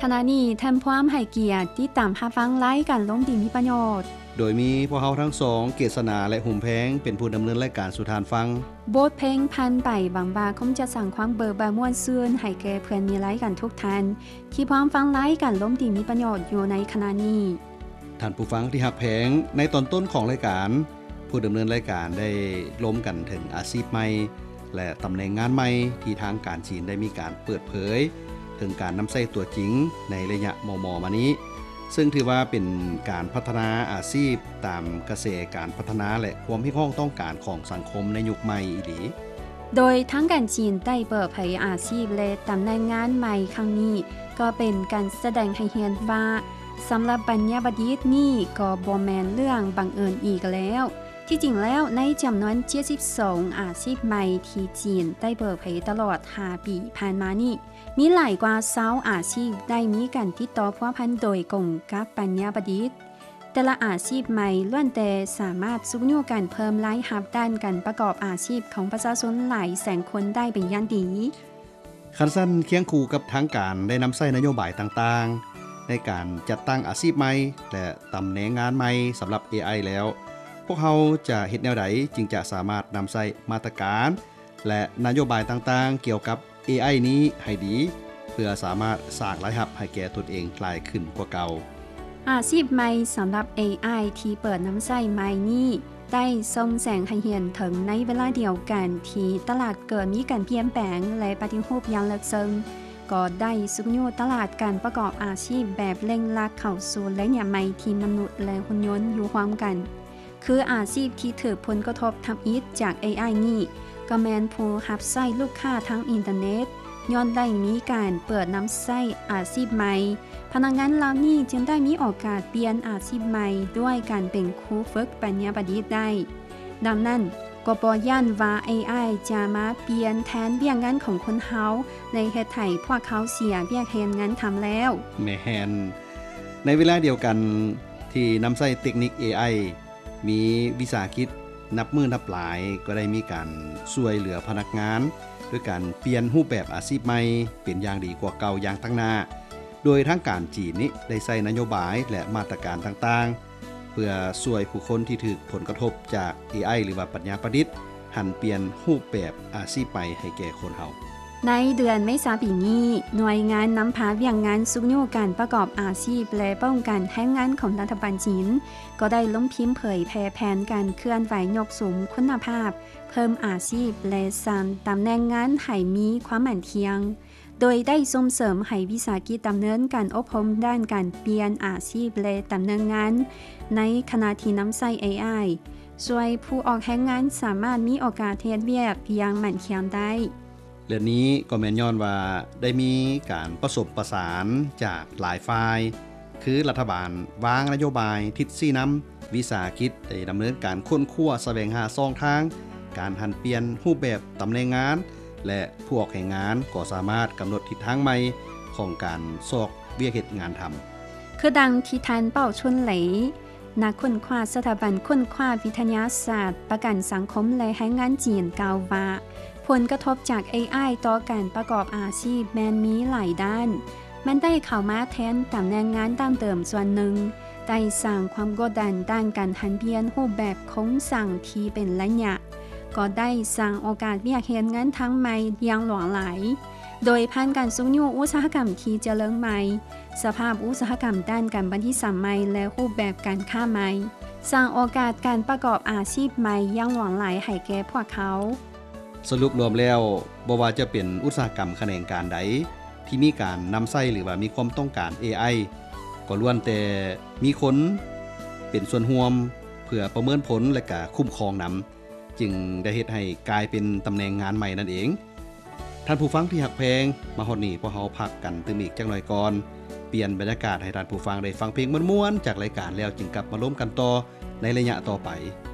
ขณะนี้ท่านพร้อมให้เกียรติติดตามรับฟังรายการล้มดีมีประโยชน์โดยมีพวกเฮาทั้งสองเกษณาและหุ่มแพงเป็นผู้ดำเนินรายการสู่ทานฟังบทเพลงพันไปบางบาคงจะสั่งความเบิกบานม่วนซื่นให้แก่เพื่อนมีรายการทุกท่านที่พร้อมฟังรายการล้มดีมีประโยชน์อยู่ในขณะนี้ท่านผู้ฟังที่ฮักแพงในตอนต้นของรายการผู้ดำเนินรายการได้ล้มกันถึงอาชีพใหม่และตำแหน่งงานใหม่ที่ทางการจีนได้มีการเปิดเผยถึงการนำใช้ตัวจริงในระยะม.มานี้ซึ่งถือว่าเป็นการพัฒนาอาชีพตามกระแสการพัฒนาและความเรียกร้องต้องการของสังคมในยุคใหม่อีหลีโดยทั้งการจีนได้เปิดเผยอาชีพและตำแหน่งงานใหม่ครั้งนี้ก็เป็นการแสดงให้เห็นว่าสำหรับปัญญาประดิษฐ์นี่ก็บ่แม่นเรื่องบังเอิญอีกแล้วที่จริงแล้วในจำนวน72อาชีพใหม่ที่จีนได้เปิดเผยตลอด5ปีผ่านมานี่มีหลายกว่า20อาชีพได้มีการติดต่อพัวพันโดยกงกับปัญญาประดิษฐ์แต่ละอาชีพใหม่ล้วนแต่สามารถสุขยูการเพิ่มรายรับด้านการประกอบอาชีพของประชาชนหลายแสนคนได้เป็นอย่างดีคันสั้นเคียงคู่กับทางการได้นำใช้นโยบายต่างๆในการจัดตั้งอาชีพใหม่และตำแหน่งงานใหม่สำหรับ AI แล้วพวกเขาจะเฮ็ดแนวใดจึงจะสามารถนำใช้มาตรการและนโยบายต่างๆเกี่ยวกับ AI นี้ให้ดีเพื่อสามารถสร้างรายรับให้แก่ตนเองหลายขึ้นกว่าเก่าอาชีพใหม่สำหรับ AI ที่เปิดน้ำใช้ใหม่นี้ได้ส่งแสงให้เห็นถึงในเวลาเดียวกันที่ตลาดเกิดมีการเปลี่ยนแปลงและปฏิรูปอย่างลึกซึ้งก็ได้สุขยูตลาดการประกอบอาชีพแบบเร่งรัดเข้าสู่ระยะใหม่ที่มนุษย์และหุ่นยนต์อยู่ร่วมกันคืออาชีพที่ถือผลกระทบทับอิฐจาก AI นี้ก็แม่นผู้รับใช้ลูกค้าทั้งอินเทอร์เน็ตย้อนได้มีการเปิดน้ำใช้อาชีพใหม่พนักงานเหล่านี้จึงได้มีโอกาสเปลี่ยนอาชีพใหม่ด้วยการเป็นครูฝึกปัญญาประดิษฐ์ได้ดังนั้นก็บ่ย้านว่า AI จะมาเปลี่ยนแทนเวียกงานของคนเฮาในเฮ็ดให้พวกเขาเสียเวียกเฮ็ดงานทำแล้วแม่นในเวลาเดียวกันที่นำใช้เทคนิค AI มีวิสาหกิจนับมือนับหลายก็ได้มีการช่วยเหลือพนักงานด้วยการเปลี่ยนรูปแบบอาชีพใหม่เป็นอย่างดีกว่าเก่าอย่างตั้งหน้าโดยทางการจีนนี้ได้ใช้นโยบายและมาตรการต่างๆเพื่อช่วยผู้คนที่ถูกผลกระทบจาก AI หรือว่าปัญญาประดิษฐ์หันเปลี่ยนรูปแบบอาชีพใหม่ให้แก่คนเฮาในเดือนเมษายนปีนี้หน่วยงานนำพาเวียงงานสุขยูการประกอบอาชีพและป้องกันแรงงานของรัฐบาลจีนก็ได้ลงพิมพ์เผยแพร่แผนการเคลื่อนไหวยกสูงคุณภาพเพิ่มอาชีพและสร้างตำแหน่งงานให้มีความมั่นเที่ยงโดยได้ส่งเสริมให้วิสาหกิจดำเนินการอบรมด้านการเปลี่ยนอาชีพและตำแหน่งงานในขณะที่นำใช้ AI ช่วยผู้ออกแรงงานสามารถมีโอกาสเฮ็ดเวียกอย่างมั่นคงได้เรื่องนี้ก็แม่นย้อนว่าได้มีการประสบประสานจากหลายฝ่ายคือรัฐบาลวางนโยบายทิศชี้นำวิสาหกิจได้ดำเนินการค้นคว้าแสวงหาช่องทางการหันเปลี่ยนรูปแบบตำแหน่งงานและผู้ออกแรงงานก็สามารถกำหนดทิศทางใหม่ของการซอกเวียกเฮ็ดงานทำคือดังที่ท่านเป้าชุนเหลนักค้นคว้าสถาบันค้นคว้าวิทยาศาสตร์ประกันสังคมและแรงงานจีนกล่าวว่าผลกระทบจาก AI ต่อการประกอบอาชีพแม้นมีหลายด้านมันได้เข้ามาแทนตำแหน่งงานดั้งเดิมส่วนหนึ่งได้สร้างความกดดันด้านการหันเปลี่ยนรูปแบบโครงสร้างที่เป็นระยะก็ได้สร้างโอกาสเวียกเฮ็ดงานทั้งใหม่อย่างหลากหลายโดยผ่านการสุขยูอุตสาหกรรมที่เจริญใหม่สภาพอุตสาหกรรมด้านการบัณฑิตใหม่และรูปแบบการค้าใหม่สร้างโอกาสการประกอบอาชีพใหม่อย่างหลากหลายให้แก่พวกเขาสรุปรวมแล้วบ่ว่าจะเป็นอุตสาหกรรมแขนงการใดที่มีการนำใช้หรือว่ามีความต้องการ AI ก็ล้วนแต่มีคนเป็นส่วนร่วมเพื่อประเมินผลและก็คุ้มครองนำจึงได้เฮ็ดให้กลายเป็นตำแหน่งงานใหม่นั่นเองท่านผู้ฟังที่ฮักแพงมาฮอดนี้พวกเฮาพักกันตึมอีกจักหน่อยก่อนเปลี่ยนบรรยากาศให้ท่านผู้ฟังได้ฟังเพลงม่วนๆจากรายการแล้วจึงกลับมาร่วมกันต่อในระยะต่อไป